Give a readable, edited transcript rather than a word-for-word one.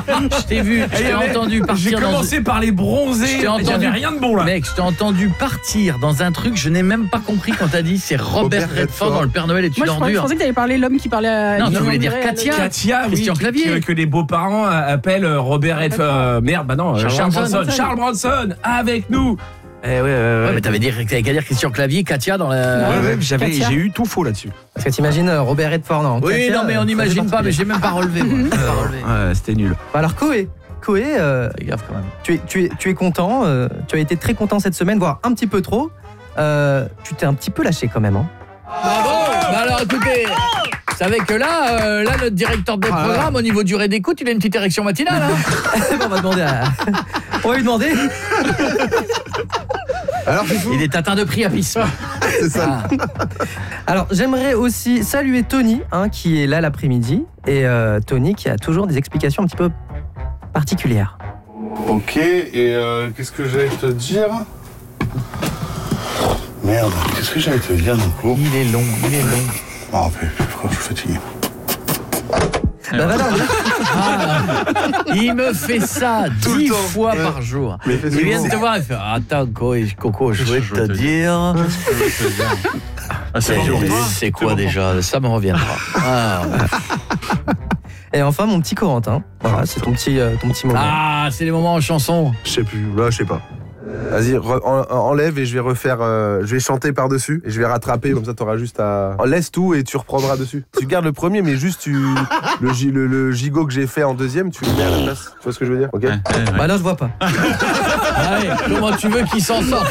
Je t'ai vu, je t'ai entendu partir. J'ai commencé par les bronzés. J'avais rien de bon là. Mec, je t'ai entendu partir dans un truc, je n'ai même pas compris quand t'as dit c'est Robert Redford dans Le Père Noël est une ordure. Moi, je pensais que t'avais parlé l'homme qui parlait à... Non, tu voulais dire Katia. Katia, Christian Clavier. Que les beaux-parents appellent Robert Redford. Merde, bah non, Charles Bronson. Charles Bronson, avec nous. Ouais, mais t'avais qu'à dire Christian Clavier, Katia dans la... Ouais, j'ai eu tout faux là-dessus. Parce que t'imagines Robert Redford, non? Oui, Katia, non, mais on n'imagine pas, mais j'ai même pas relevé, moi. Ouais, c'était nul. Alors, Koé, c'est grave quand même. tu es content, tu as été très content cette semaine, voire un petit peu trop. Tu t'es un petit peu lâché quand même, hein. Bravo. Bah alors écoutez, vous savez que là notre directeur de programme au niveau durée d'écoute, il a une petite érection matinale. Hein. On va lui demander. Alors, il est atteint de priapisme. C'est ça. Alors, j'aimerais aussi saluer Tony, hein, qui est là l'après-midi. Et Tony qui a toujours des explications un petit peu particulières. Ok, et qu'est-ce que j'allais te dire? Merde, qu'est-ce que j'allais te dire d'un coup? Il est long. Ah, mais je suis fatigué. Il me fait ça 10 fois par jour. Mais il vient de te voir et fait attends Coco, je voulais te dire. C'est quoi déjà? Ça me reviendra. Et enfin mon petit Corentin. Voilà, c'est ton petit moment. Ah, c'est les moments en chanson. Je sais plus, là je sais pas. Vas-y, enlève et je vais refaire. Je vais chanter par-dessus et je vais rattraper, comme ça t'auras juste à. Laisse tout et tu reprendras dessus. Tu gardes le premier, mais juste le gigot que j'ai fait en deuxième, tu le mets à la place. Tu vois ce que je veux dire? Ok. Bah là, je vois pas. Allez, comment tu veux qu'il s'en sorte?